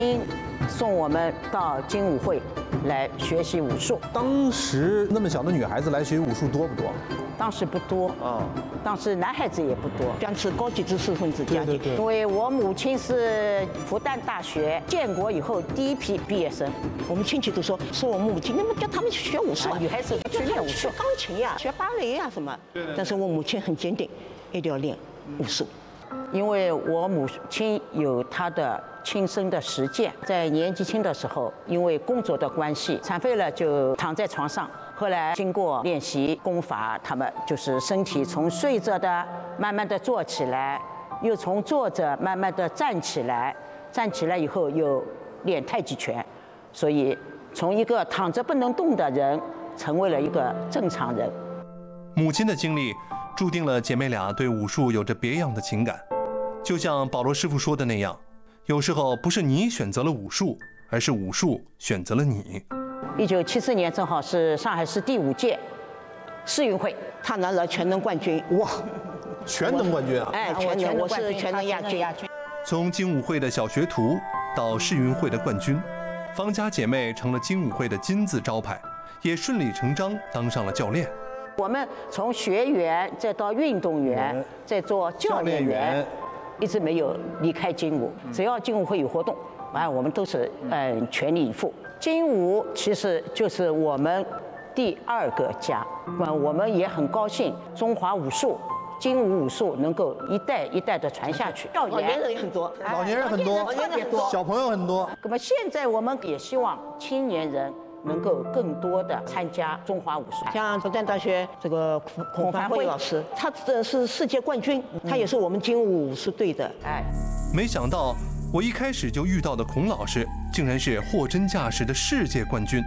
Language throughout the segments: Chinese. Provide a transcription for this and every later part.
送我们到精武会来学习武术。 当时那么小的女孩子来学武术多不多？ 当时不多啊，当时男孩子也不多，将是高级知识分子家庭。因为我母亲是复旦大学建国以后第一批毕业生，我们亲戚都说我母亲，那么叫他们去学武术，女孩子去练武术，学钢琴呀，学芭蕾呀什么。但是我母亲很坚定，一定要练武术。因为我母亲有她的亲身的实践，在年纪轻的时候，因为工作的关系，残废了就躺在床上。后来经过练习功法，他们就是身体从睡着的慢慢的坐起来，又从坐着慢慢的站起来，站起来以后又练太极拳，所以从一个躺着不能动的人，成为了一个正常人。 母亲的经历注定了姐妹俩对武术有着别样的情感，就像保罗师傅说的那样，有时候不是你选择了武术，而是武术选择了你。 1974年正好是上海市第5届世运会，他拿了全能冠军。 哇，全能冠军啊！ 哎，全能，我是全能亚军。 从精武会的小学徒到世运会的冠军，方家姐妹成了精武会的金字招牌，也顺理成章当上了教练。 我们从学员再到运动员，再做教练员，一直没有离开精武。只要精武会有活动，我们都是全力以赴。精武其实就是我们第2个家，我们也很高兴中华武术、精武武术能够一代一代的传下去。老年人很多， 老年人很多，小朋友很多。 那么现在我们也希望青年人能够更多的参加中华武术。像复旦大学这个孔凡辉老师，他是世界冠军，他也是我们精武武术队的。 没想到我一开始就遇到的孔老师，竟然是货真价实的世界冠军。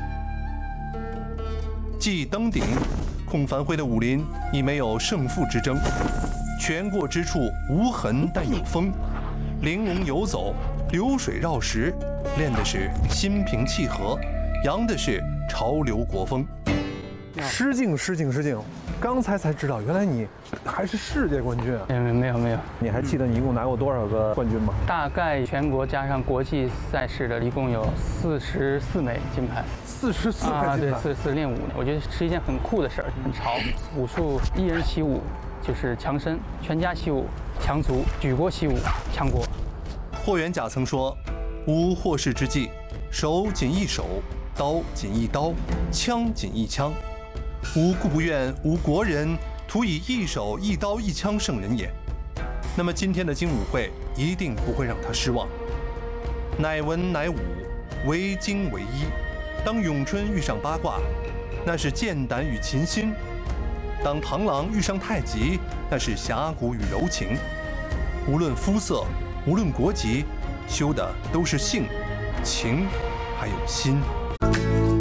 既登顶，孔凡辉的武林已没有胜负之争，拳过之处无痕但有风，玲珑游走，流水绕石，练的是心平气和，扬的是潮流国风。 失敬！刚才知道，原来你还是世界冠军啊！ 没有。 你还记得你一共拿过多少个冠军吗？ 大概全国加上国际赛事的，一共有44枚金牌。 44枚金牌？ 对，44练武，我觉得是一件很酷的事儿，很潮。武术一人习武就是强身，全家习武强族，举国习武强国。 霍元甲曾说：“无祸事之计，手仅一手，刀仅一刀，枪仅一枪。吾故不愿无国人徒以一手一刀一枪胜人也。”那么今天的精武会一定不会让他失望。乃文乃武，为精为一。当咏春遇上八卦，那是剑胆与琴心；当螳螂遇上太极，那是侠骨与柔情。无论肤色，无论国籍，修的都是性、情，还有心。